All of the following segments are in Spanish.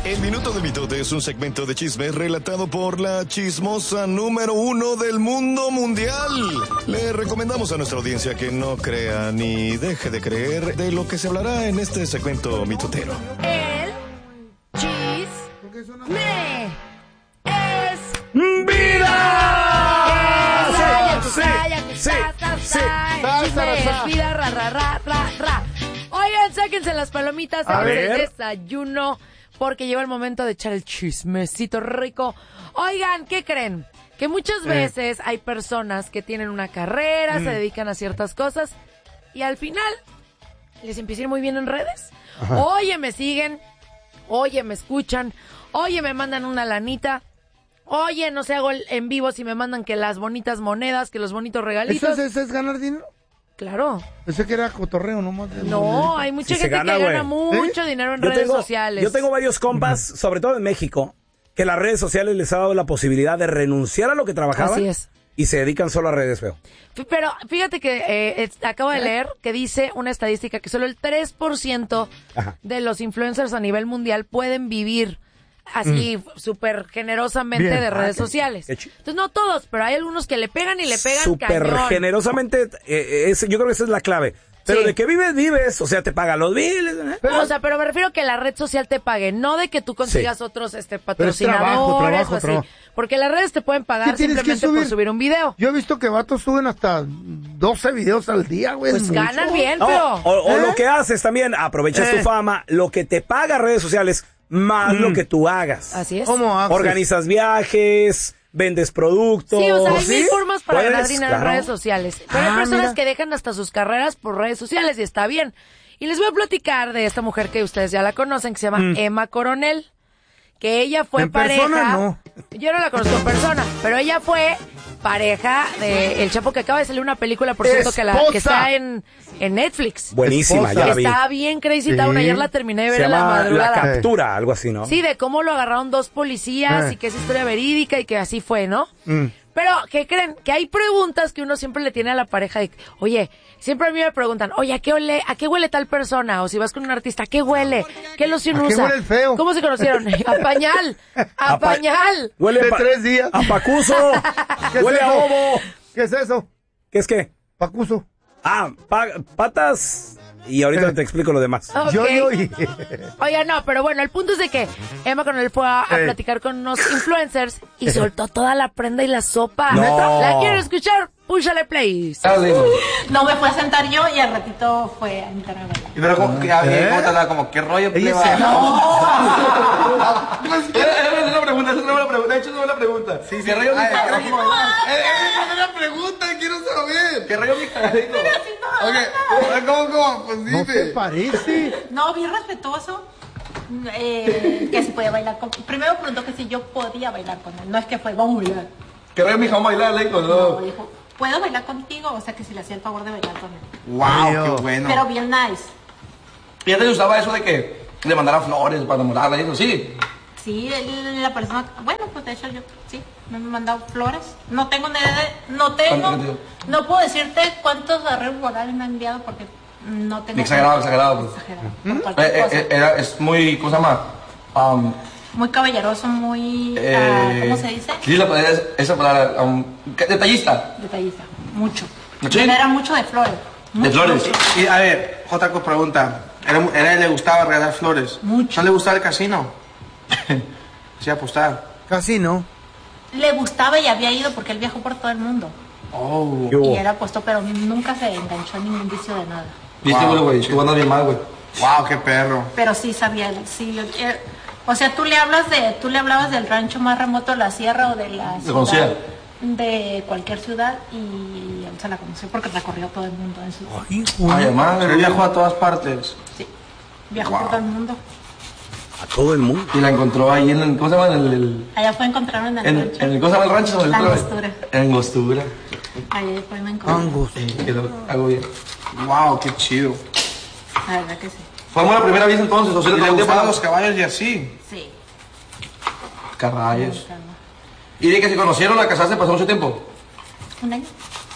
El Minuto del Mitote es un segmento de chismes relatado por la chismosa número 1 del mundo mundial. Le recomendamos a nuestra audiencia que no crea ni deje de creer de lo que se hablará en este segmento mitotero. El chisme es ¡vida! Oigan, sáquense las palomitas, A sáquense el ver. desayuno, porque llegó el momento de echar el chismecito rico. Oigan, ¿qué creen? Que muchas veces hay personas que tienen una carrera, se dedican a ciertas cosas, y al final les empieza a ir muy bien en redes. Oye, me siguen, oye, me escuchan, oye, me mandan una lanita, oye, no sé, hago en vivo si me mandan que las bonitas monedas, que los bonitos regalitos. ¿Eso es ganar dinero? Claro. Pensé que era cotorreo nomás. No, hay mucha gente que gana mucho dinero en redes sociales. Yo tengo varios compas, sobre todo en México, que las redes sociales les ha dado la posibilidad de renunciar a lo que trabajaban. Así es. Y se dedican solo a redes, feo. Pero fíjate que acabo de leer que dice una estadística que solo el 3% de los influencers a nivel mundial pueden vivir así súper generosamente Bien. de redes sociales. Entonces no todos, pero hay algunos que le pegan y le pegan Súper cañón. generosamente, yo creo que esa es la clave. Pero Sí. de que vives, o sea, te pagan los billes. Pero me refiero a que la red social te pague, no de que tú consigas otros patrocinadores trabajo. o así. Porque las redes te pueden pagar ¿Qué tienes que simplemente por subir un video. Yo he visto que vatos suben hasta 12 videos al día, güey. Pues es ganan mucho. bien, No, pero... o lo que haces también, aprovechas tu fama, lo que te paga redes sociales, más lo que tú hagas. Así es. ¿Cómo haces? Organizas viajes, vendes productos. Sí, o sea, hay mil formas para ganar Puedes, dinero en claro. redes sociales. Pero hay personas mira. que dejan hasta sus carreras por redes sociales y está bien. Y les voy a platicar de esta mujer que ustedes ya la conocen, que se llama Emma Coronel. Que ella fue ¿En pareja... persona? No. Yo no la conozco en persona, pero ella fue pareja de El Chapo, que acaba de salir una película, por cierto, que ¡Esposa! está en Netflix. Buenísima, Esposa. ya la vi. Está bien crazy town. Sí. Ayer la terminé de ver Se en la llama La madrugada. Captura, algo así, ¿no? Sí, de cómo lo agarraron dos policías y que es historia verídica y que así fue, ¿no? Pero, ¿qué creen? Que hay preguntas que uno siempre le tiene a la pareja de, oye, siempre a mí me preguntan, oye, ¿a qué huele tal persona? O si vas con un artista, ¿a qué huele? ¿Qué loción ¿A qué usa? huele el feo? ¿Cómo se conocieron? A pañal. A pañal. Huele De 3 días. a pacuso. ¿Qué es Huele a eso? ovo. ¿Qué es eso? ¿Qué es qué? Pacuso. Patas. Y ahorita te explico lo demás. Ok. Yo. Oye, no, pero bueno, el punto es de que Emma Coronel fue a platicar con unos influencers y soltó toda la prenda y la sopa. No. ¿La quieren escuchar? Púchale play. No me fue a sentar yo y al ratito fue a entrar a bailar. Pero ¿cómo te da? Como, ¿qué rollo? Ella pleba? se- Es una pregunta, de hecho es una buena pregunta. Sí, ¿qué rollo, mija? Es una pregunta, quiero saber. ¿Qué rollo, mija? ¿Cómo? Pues ¿No te parece? No, bien respetuoso. Que si podía bailar con... Primero preguntó que si yo podía bailar con él. No es que fue, vamos a bailar. ¿Qué rollo, mija? ¿Vamos a bailar, Leico? No, No. dijo, ¿puedo bailar contigo? O sea, que si le hacía el favor de bailar con él. Wow, qué bueno. Pero bien nice. ¿Y antes usaba eso de que le mandaran flores para enamorarla y eso? Sí. Sí, la persona... Bueno, pues de hecho yo, sí, me han mandado flores. No tengo ni idea de... No tengo... ¿Cuánto? No puedo decirte cuántos arreglos florales me han enviado porque no tengo... Exagerado. Exagerado, por cualquier cosa. Es muy, ¿cómo se llama? Muy caballeroso, muy... ¿cómo se dice? Sí, esa palabra, detallista. Detallista, mucho. ¿Sí? Él era mucho de flores. De mucho, flores. mucho. Y a ver, otra pregunta. ¿A él le gustaba regalar flores? Mucho. ¿No le gustaba el casino? Sí, apostar. Casi no. Le gustaba y había ido porque él viajó por todo el mundo. Oh. Y era puesto, pero nunca se enganchó en ningún vicio de nada. Viste, güey, tú andas bien mal, güey. Wow, qué perro. Pero sí sabía, sí. O sea, tú le hablabas del rancho más remoto de la sierra o de la ¿Lo conocía? ciudad, de cualquier ciudad y él se la conoció porque recorrió todo el mundo en su... Ay, madre. Él viajó a todas partes. Sí, viajó por todo el mundo. A todo el mundo. Y la encontró ahí en el, ¿cómo se llama? Allá fue a encontrarme en el rancho. ¿En el cosa del rancho? ¿O en el La otro? Angostura. En Angostura. Allá fue me encontré. Angus. Quedó algo bien. Wow, qué chido. La verdad que sí. Fue amor a primera vez entonces, o sea, ¿Y le todo el tiempo gustaban los caballos y así? Sí. Caballos. ¿Y de que se conocieron a casarse pasó mucho tiempo? ¿Un año?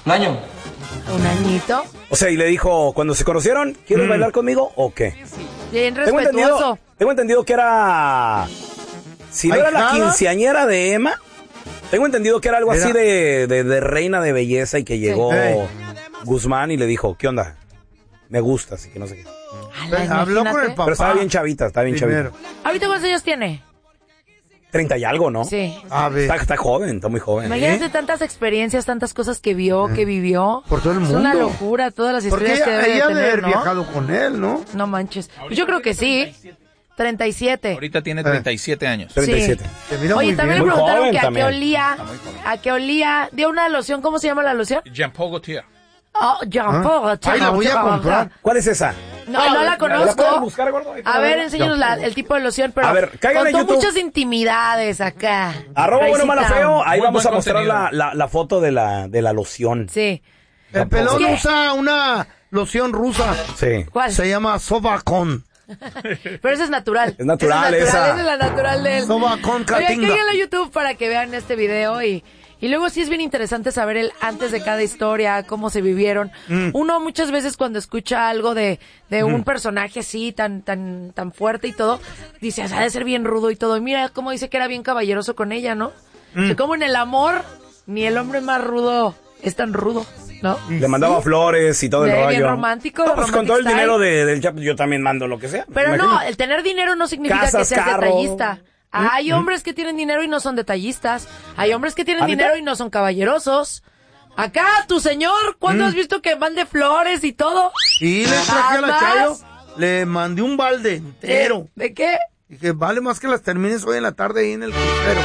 ¿Un año? ¿Un añito? O sea, y le dijo, cuando se conocieron, ¿quieres bailar conmigo o qué? Bien respetuoso. Tengo entendido que era... Si no era la quinceañera de Emma, tengo entendido que era algo así de reina de belleza y que llegó Guzmán y le dijo, ¿qué onda? Me gustas y que no sé qué. Habló con el papá. Pero estaba bien chavita, chavita. ¿Ahorita cuántos años tiene? 30 y algo, ¿no? Sí. A ver. Está joven, está muy joven. Imagínate tantas experiencias, tantas cosas que vio, que vivió. Por todo el mundo. Es una locura todas las Porque historias que debe de ella debe tener, haber ¿no? viajado con él, ¿no? No manches. Pues yo creo que sí. 37. Ahorita tiene 37 años. 37. Se mira Oye, muy también bien. le Muy preguntaron joven que también. a qué olía. Dio una loción, ¿cómo se llama la loción? Jean-Paul Gaultier. Oh, Jean-Paul. Ay, la voy a comprar. ¿Cuál es esa? No la ¿La puedes conozco. buscar, gordo? Ahí para A ver, verla. enséñanos el tipo de loción, pero A ver, cáiganle en contó YouTube. muchas intimidades acá. Arroba bueno, mala, Crazy feo. Town. Ahí Muy vamos a buen mostrar contenido. la foto de la loción. Sí. El pelón ¿Qué? usa una loción rusa. Sí. ¿Cuál? Se llama Sobacon. Pero esa es natural. Es natural, esa. Esa es la natural de él. Sobacon Oye, Catinga. cáiganle a YouTube para que vean este video y luego sí es bien interesante saber el antes de cada historia, cómo se vivieron. Uno muchas veces cuando escucha algo de un personaje así tan fuerte y todo, dice, ha de ser bien rudo y todo. Y mira cómo dice que era bien caballeroso con ella, ¿no? O sea, como en el amor, ni el hombre más rudo es tan rudo, ¿no? Le mandaba flores y todo el Bien rollo. romántico, No, pues con todo el romantic dinero del chap, yo también mando lo que sea. Pero me no, imagino. el tener dinero no significa Casas, que seas carro. detallista. Hay hombres que tienen dinero y no son detallistas. Hay hombres que tienen ¿Ah, neta? dinero y no son caballerosos. Acá, tu señor, ¿cuándo has visto que mande flores y todo? Y le traje a la Jamás. Chayo, le mandé un balde entero. ¿De qué? Dije, vale más que las termines hoy en la tarde ahí en el crucero.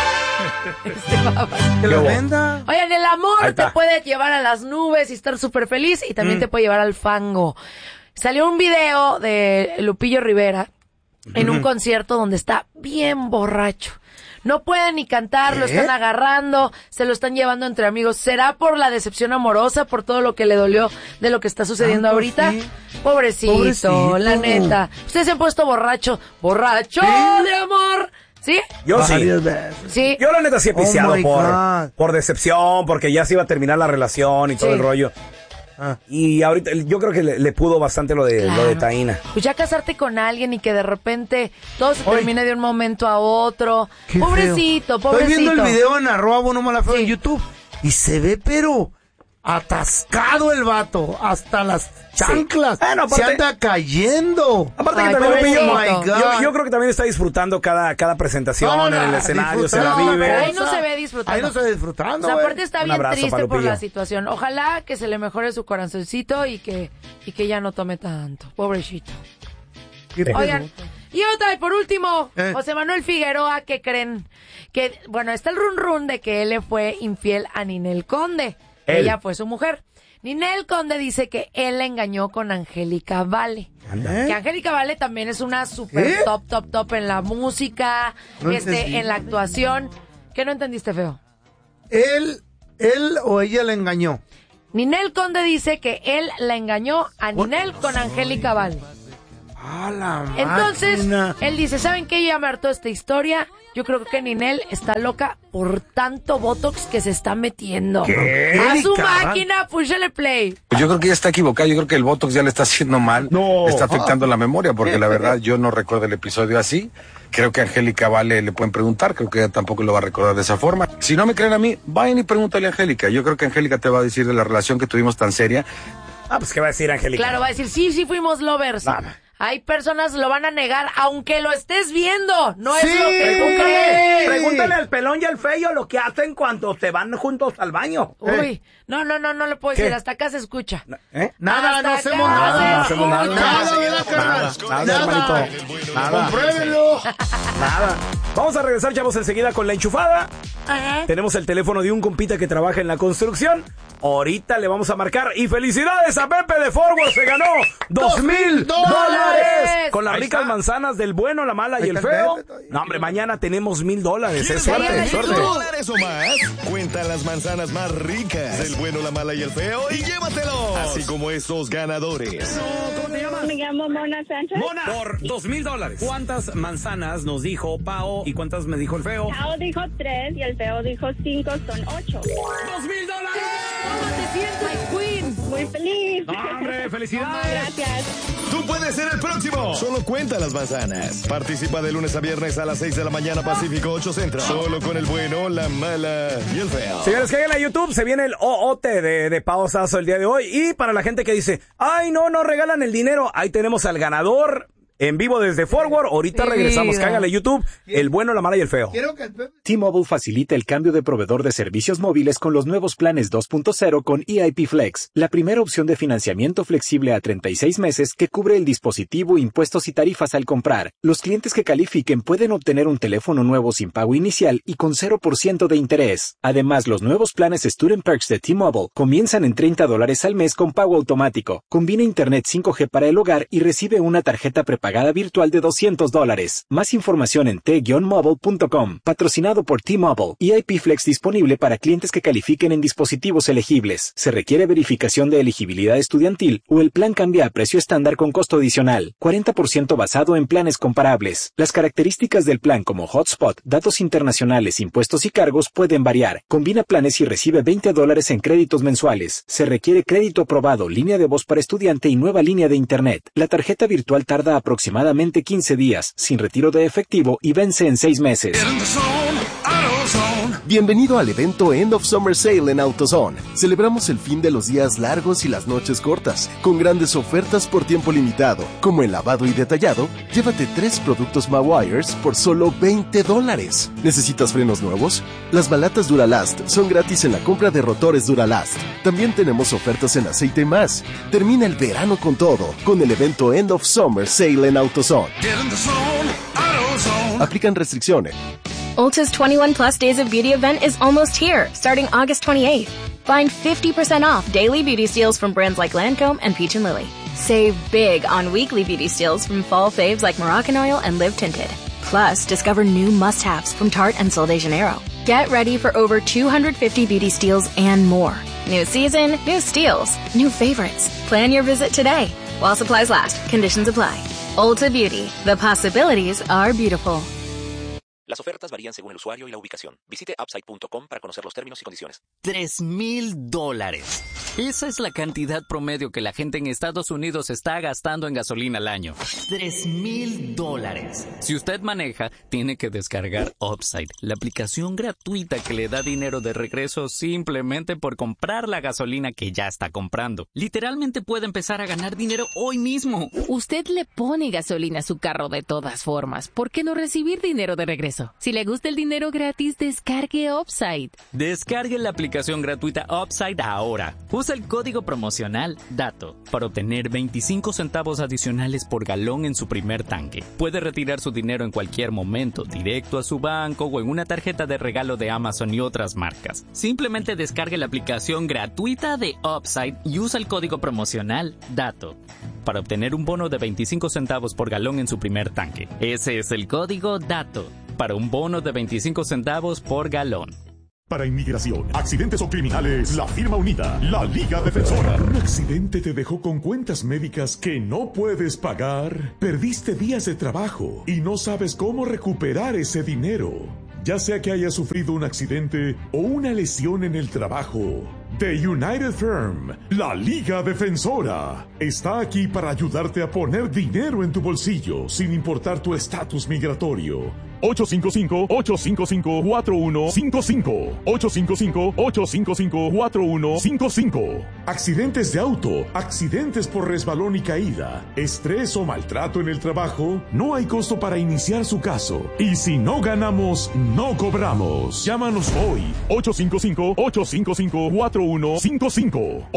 Que ¿Qué las hubo? venda. Oye, en el amor Ahí te está. puede llevar a las nubes y estar súper feliz y también te puede llevar al fango. Salió un video de Lupillo Rivera en un concierto donde está bien borracho. No puede ni cantar, lo están agarrando, se lo están llevando entre amigos. ¿Será por la decepción amorosa, por todo lo que le dolió de lo que está sucediendo ¿Tanto ahorita? sí? Pobrecito, la neta. Ustedes se han puesto borracho de amor. ¿Sí? Yo sí. Varias veces. Sí. Yo la neta sí he pisteado my God. por decepción, porque ya se iba a terminar la relación y todo Sí. el rollo. Y ahorita yo creo que le pudo bastante lo de Claro. Taína. Pues ya casarte con alguien y que de repente todo se termine de un momento a otro. Qué Pobrecito, feo. pobrecito. Estoy viendo el video en @buenomalafeo Sí. en YouTube y se ve pero atascado el vato, hasta las chanclas. Bueno, aparte- se anda cayendo. Aparte Ay, que también pobrecito. Oh my God. yo creo que también está disfrutando cada presentación No, en el escenario, se la disfrutando, vive. Ahí no se ve disfrutando. Ahí no se ve disfrutando. O sea, aparte está Un bien abrazo triste para por Lupillo. la situación. Ojalá que se le mejore su corazoncito y que ya no tome tanto. Pobrecito. Oigan, y otra, y por último, José Manuel Figueroa, ¿qué creen? Que, bueno, está el run de que él le fue infiel a Ninel Conde. Él. Ella fue su mujer. Ninel Conde dice que él la engañó con Angélica Vale. Que Angélica Vale también es una super ¿Qué? top en la música, No entendí. en la actuación. ¿Qué no entendiste, feo? Él o ella le engañó. Ninel Conde dice que él la engañó a Ninel con Angélica Vale. A la Entonces, máquina. él dice, ¿saben qué? Ya me hartó esta historia. Yo creo que Ninel está loca por tanto Botox que se está metiendo. ¿Qué? A su Caramba. máquina, púchale play. Yo creo que ella está equivocada, yo creo que el Botox ya le está haciendo mal, No. le está afectando la memoria, porque la verdad yo no recuerdo el episodio así. Creo que a Angélica Vale le pueden preguntar, creo que ella tampoco lo va a recordar de esa forma. Si no me creen a mí, vayan y pregúntale a Angélica. Yo creo que Angélica te va a decir de la relación que tuvimos tan seria. Ah, pues ¿qué va a decir Angélica? Claro, va a decir, sí fuimos lovers. Hay personas lo van a negar, aunque lo estés viendo. No es Sí. lo que tú crees. Pregúntale al pelón y al feo lo que hacen cuando se van juntos al baño. Uy, no le puedo decir, hasta acá se escucha. ¿Eh? Nada, Hasta no hacemos acá nada. se No hacemos nada. escucha. Nada, ¿verdad, carnal? Nada, hermanito. Nada. Compruébenlo. Nada. Vamos a regresar, chavos, enseguida con la enchufada. Ajá. Tenemos el teléfono de un compita que trabaja en la construcción. Ahorita le vamos a marcar. Y felicidades a Pepe de Forward, se ganó $2,000 con las Ahí ricas está. manzanas del bueno, la mala y el Ahí está feo. Pepe todavía. No, hombre, mañana tenemos $1,000. Es ¿Quieres suerte, ganar suerte. $1,000 o más? Cuenta las manzanas más ricas del bueno, la mala y el feo y llévatelos. Así como estos ganadores. ¿Cómo te llamas? Me llamo Mona Sánchez. Mona, por $2,000. ¿Cuántas manzanas nos dijo Pao y cuántas me dijo el feo? Pao dijo 3 y el feo dijo 5, son 8. $2,000. sientes, Queen? Muy feliz. ¡Hombre, felicidades! Gracias. Tú puedes ser el próximo. Solo cuenta las manzanas. Participa de lunes a viernes a las 6 de la mañana Pacífico, 8 Centro. Solo con el bueno, la mala y el feo. Señores, que hagan a YouTube, se viene el OOT de Pao Sasso el día de hoy. Y para la gente que dice, ay, no regalan el dinero, ahí tenemos al ganador. En vivo desde Forward, ahorita regresamos. Cáigale a YouTube, el bueno, la mala y el feo. T-Mobile facilita el cambio de proveedor de servicios móviles con los nuevos planes 2.0 con EIP Flex, la primera opción de financiamiento flexible a 36 meses que cubre el dispositivo, impuestos y tarifas al comprar. Los clientes que califiquen pueden obtener un teléfono nuevo sin pago inicial y con 0% de interés. Además, los nuevos planes Student Perks de T-Mobile comienzan en $30 al mes con pago automático. Combina Internet 5G para el hogar y recibe una tarjeta prepagada virtual de $200. Más información en t-mobile.com. Patrocinado por T-Mobile. EIP Flex disponible para clientes que califiquen en dispositivos elegibles. Se requiere verificación de elegibilidad estudiantil o el plan cambia a precio estándar con costo adicional. 40% basado en planes comparables. Las características del plan como hotspot, datos internacionales, impuestos y cargos pueden variar. Combina planes y recibe $20 en créditos mensuales. Se requiere crédito aprobado, línea de voz para estudiante y nueva línea de internet. La tarjeta virtual tarda aproximadamente 15 días, sin retiro de efectivo y vence en 6 meses. Bienvenido al evento End of Summer Sale en AutoZone. Celebramos el fin de los días largos y las noches cortas, con grandes ofertas por tiempo limitado, como el lavado y detallado. Llévate 3 productos Mawires por solo $20. ¿Necesitas frenos nuevos? Las balatas Duralast son gratis en la compra de rotores Duralast. También tenemos ofertas en aceite más. Termina el verano con todo, con el evento End of Summer Sale en AutoZone. Aplican restricciones. Ulta's 21 Plus Days of Beauty event is almost here, starting August 28th. Find 50% off daily beauty steals from brands like Lancome and Peach & Lily. Save big on weekly beauty steals from fall faves like Moroccan Oil and Live Tinted. Plus, discover new must-haves from Tarte and Sol de Janeiro. Get ready for over 250 beauty steals and more. New season, new steals, new favorites. Plan your visit today. While supplies last, conditions apply. Ulta Beauty. The possibilities are beautiful. Las ofertas varían según el usuario y la ubicación. Visite Upside.com para conocer los términos y condiciones. $3,000. Esa es la cantidad promedio que la gente en Estados Unidos está gastando en gasolina al año. $3,000. Si usted maneja, tiene que descargar Upside, la aplicación gratuita que le da dinero de regreso simplemente por comprar la gasolina que ya está comprando. Literalmente puede empezar a ganar dinero hoy mismo. Usted le pone gasolina a su carro de todas formas. ¿Por qué no recibir dinero de regreso? Si le gusta el dinero gratis, descargue Upside. Descargue la aplicación gratuita Upside ahora. Usa el código promocional DATO para obtener 25 centavos adicionales por galón en su primer tanque. Puede retirar su dinero en cualquier momento, directo a su banco o en una tarjeta de regalo de Amazon y otras marcas. Simplemente descargue la aplicación gratuita de Upside y usa el código promocional DATO para obtener un bono de 25 centavos por galón en su primer tanque. Ese es el código DATO para un bono de 25 centavos por galón. Para inmigración, accidentes o criminales, la firma unida, la Liga Defensora. ¿Un accidente te dejó con cuentas médicas que no puedes pagar? ¿Perdiste días de trabajo y no sabes cómo recuperar ese dinero? Ya sea que hayas sufrido un accidente o una lesión en el trabajo, The United Firm, la Liga Defensora, está aquí para ayudarte a poner dinero en tu bolsillo sin importar tu estatus migratorio. 855-855-4155. 855-855-4155. Accidentes de auto, accidentes por resbalón y caída, estrés o maltrato en el trabajo, no hay costo para iniciar su caso. Y si no ganamos, no cobramos. Llámanos hoy. 855-855-4155.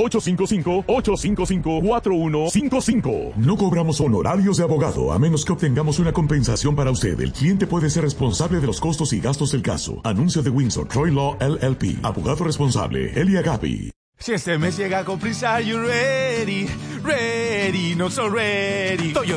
855-855-4155. No cobramos honorarios de abogado a menos que obtengamos una compensación para usted. El cliente puede ser responsable de los costos y gastos del caso. Anuncio de Windsor, Troy Law, LLP. Abogado responsable, Elia Gapi. Si este mes llega con prisa, you ready, ready, not so ready.